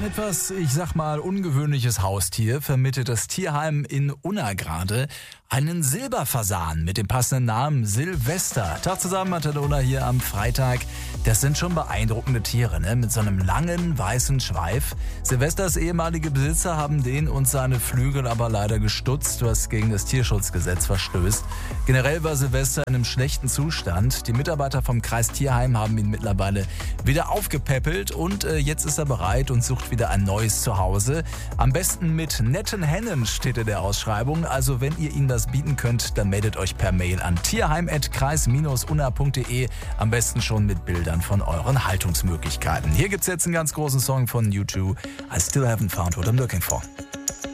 etwas, ich sag mal, ungewöhnliches Haustier vermittelt das Tierheim in Unna gerade einen Silberfasan mit dem passenden Namen Silvester. Tag zusammen, Matadona hier am Freitag. Das sind schon beeindruckende Tiere, ne? Mit so einem langen, weißen Schweif. Silvesters ehemalige Besitzer haben den und seine Flügel aber leider gestutzt, was gegen das Tierschutzgesetz verstößt. Generell war Silvester in einem schlechten Zustand. Die Mitarbeiter vom Kreis Tierheim haben ihn mittlerweile wieder aufgepäppelt und jetzt ist er bereit und sucht wieder ein neues Zuhause. Am besten mit netten Hennen steht in der Ausschreibung. Also wenn ihr ihm das bieten könnt, dann meldet euch per Mail an tierheim@kreis-unna.de. Am besten schon mit Bildern von euren Haltungsmöglichkeiten. Hier gibt's jetzt einen ganz großen Song von U2. I still haven't found what I'm looking for.